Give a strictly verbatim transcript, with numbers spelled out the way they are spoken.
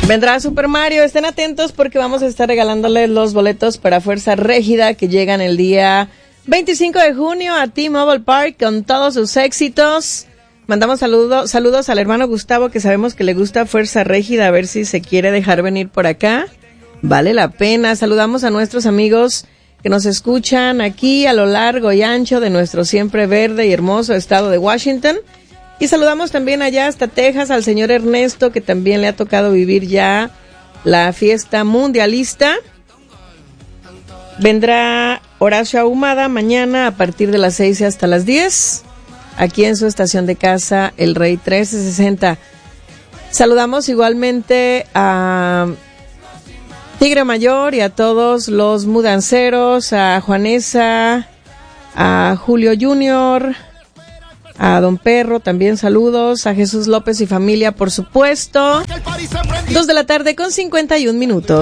Vendrá Super Mario, estén atentos porque vamos a estar regalándoles los boletos para Fuerza Régida que llegan el día veinticinco de junio a T-Mobile Park con todos sus éxitos. Mandamos saludos, saludos al hermano Gustavo, que sabemos que le gusta Fuerza Régida, a ver si se quiere dejar venir por acá. Vale la pena. Saludamos a nuestros amigos que nos escuchan aquí a lo largo y ancho de nuestro siempre verde y hermoso estado de Washington. Y saludamos también allá hasta Texas al señor Ernesto, que también le ha tocado vivir ya la fiesta mundialista. Vendrá Horacio Ahumada mañana a partir de las seis hasta las diez, aquí en su estación de casa, El Rey trece sesenta. Saludamos igualmente a Tigre Mayor y a todos los mudanceros, a Juanesa, a Julio Junior, a Don Perro, también saludos, a Jesús López y familia, por supuesto. Dos de la tarde con cincuenta y un minutos.